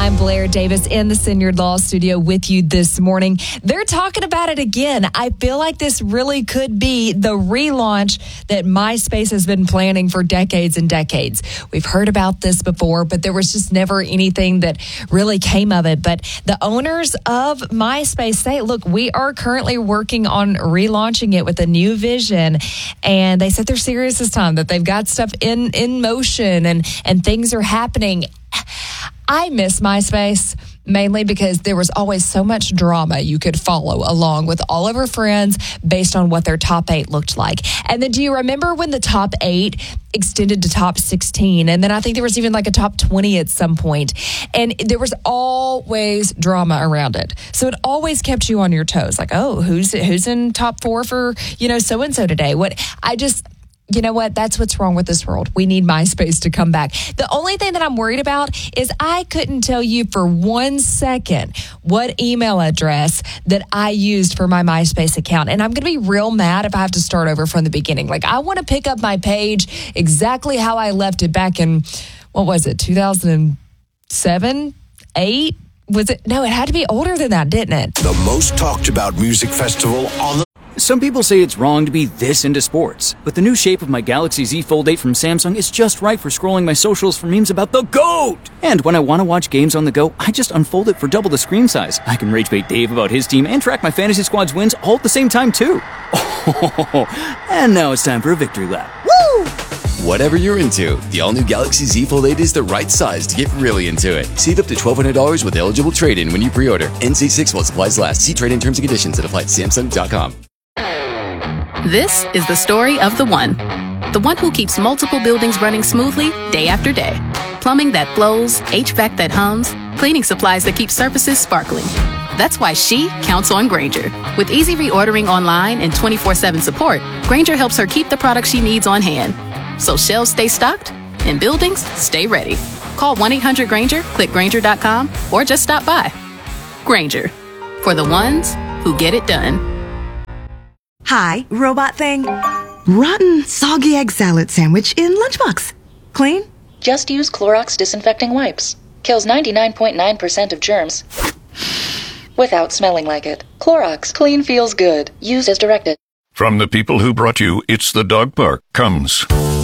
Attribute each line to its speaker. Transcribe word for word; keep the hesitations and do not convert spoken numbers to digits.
Speaker 1: I'm Blair Davis in the Synyard Law Studio with you this morning. They're talking about it again. I feel like this really could be the relaunch that MySpace has been planning for decades and decades. We've heard about this before, but there was just never anything that really came of it. But the owners of MySpace say, look, we are currently working on relaunching it with a new vision. And they said they're serious this time, that they've got stuff in, in motion and, and things are happening. I miss MySpace mainly because there was always so much drama you could follow along with all of our friends based on what their top eight looked like. And then do you remember when the top eight extended to top sixteen? And then I think there was even like a top twenty at some point. And there was always drama around it. So it always kept you on your toes. Like, oh, who's who's in top four for, you know, so-and-so today? What I just... You know what? That's what's wrong with this world. We need MySpace to come back. The only thing that I'm worried about is I couldn't tell you for one second what email address that I used for my MySpace account. And I'm going to be real mad if I have to start over from the beginning. Like, I want to pick up my page exactly how I left it back in, what was it, two thousand seven, eight? Was it? No, it had to be older than that, didn't it?
Speaker 2: The most talked about music festival on the...
Speaker 3: Some people say it's wrong to be this into sports, but the new shape of my Galaxy Z Fold eight from Samsung is just right for scrolling my socials for memes about the GOAT! And when I want to watch games on the go, I just unfold it for double the screen size. I can rage bait Dave about his team and track my fantasy squad's wins all at the same time, too. Oh, and now it's time for a victory lap. Woo!
Speaker 4: Whatever you're into, the all-new Galaxy Z Fold eight is the right size to get really into it. Save up to twelve hundred dollars with eligible trade-in when you pre-order. N C six while supplies last. See trade-in terms and conditions that apply at Samsung dot com.
Speaker 5: This is the story of the one. The one who keeps multiple buildings running smoothly day after day. Plumbing that flows, H V A C that hums, cleaning supplies that keep surfaces sparkling. That's why she counts on Grainger. With easy reordering online and twenty-four seven support, Grainger helps her keep the products she needs on hand. So shelves stay stocked and buildings stay ready. Call one eight hundred Grainger, click Grainger dot com, or just stop by. Grainger, for the ones who get it done.
Speaker 6: Hi, robot thing. Rotten, soggy egg salad sandwich in lunchbox. Clean?
Speaker 7: Just use Clorox disinfecting wipes. Kills ninety-nine point nine percent of germs without smelling like it. Clorox, clean feels good. Use as directed.
Speaker 8: From the people who brought you It's the Dog Park comes...